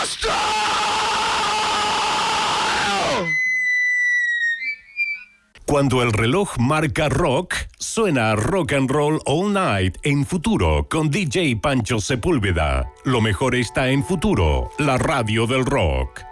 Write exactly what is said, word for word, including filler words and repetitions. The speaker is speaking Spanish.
Cuando el reloj marca rock, suena Rock and Roll All Night en Futuro con D J Pancho Sepúlveda. Lo mejor está en Futuro, la radio del rock.